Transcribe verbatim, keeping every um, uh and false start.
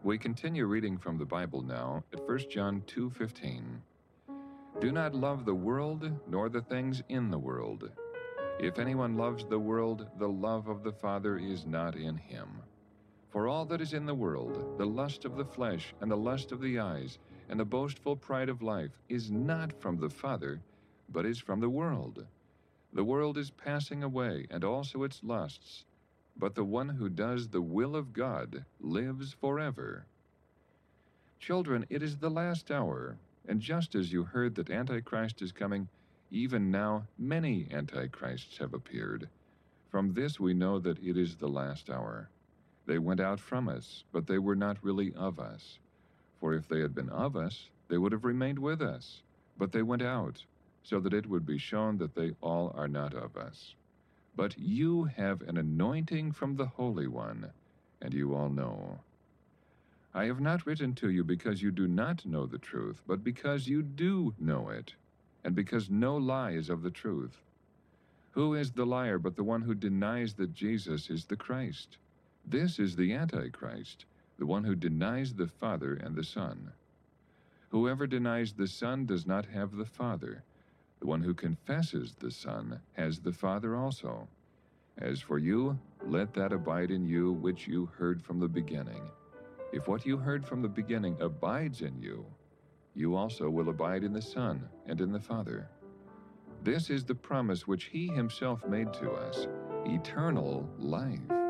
We continue reading from the Bible now at First John two fifteen. Do not love the world, nor the things in the world. If anyone loves the world, the love of the Father is not in him. For all that is in the world, the lust of the flesh, and the lust of the eyes, and the boastful pride of life, is not from the Father, but is from the world. The world is passing away, and also its lusts, but the one who does the will of God lives forever. Children, it is the last hour, and just as you heard that Antichrist is coming, even now many Antichrists have appeared. From this we know that it is the last hour. They went out from us, but they were not really of us. For if they had been of us, they would have remained with us. But they went out, so that it would be shown that they all are not of us. But you have an anointing from the Holy One, and you all know. I have not written to you because you do not know the truth, but because you do know it, and because no lie is of the truth. Who is the liar but the one who denies that Jesus is the Christ? This is the Antichrist, the one who denies the Father and the Son. Whoever denies the Son does not have the Father. The one who confesses the Son has the Father also. As for you, let that abide in you which you heard from the beginning. If what you heard from the beginning abides in you, you also will abide in the Son and in the Father. This is the promise which He Himself made to us, eternal life.